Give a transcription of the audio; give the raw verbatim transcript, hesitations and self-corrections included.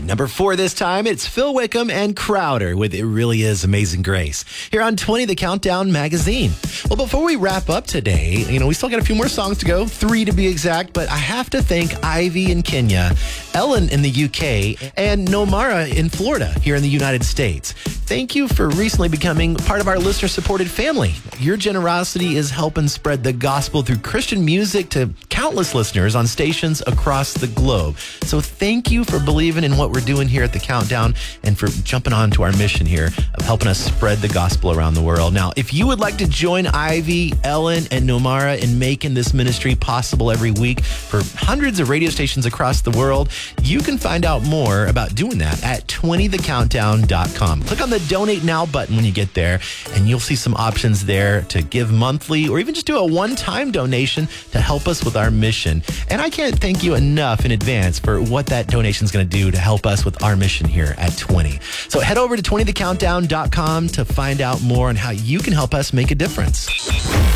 Number four this time, it's Phil Wickham and Crowder with It Really Is Amazing Grace here on twenty The Countdown magazine. Well, before we wrap up today, you know, we still got a few more songs to go, three to be exact, but I have to thank Ivy in Kenya, Ellen in the U K, and Nomara in Florida here in the United States. Thank you for recently becoming part of our listener-supported family. Your generosity is helping spread the gospel through Christian music to countless listeners on stations across the globe. So thank you for believing in what we're doing here at The Countdown and for jumping on to our mission here of helping us spread the gospel around the world. Now, if you would like to join Ivy, Ellen, and Nomara in making this ministry possible every week for hundreds of radio stations across the world, you can find out more about doing that at twenty the countdown dot com. Click on the Donate Now button when you get there, and you'll see some options there to give monthly or even just do a one-time donation to help us with our mission. And I can't thank you enough in advance for what that donation is going to do to help us with our mission here at twenty. So head over to twenty the countdown dot com to find out more on how you can help us make a difference.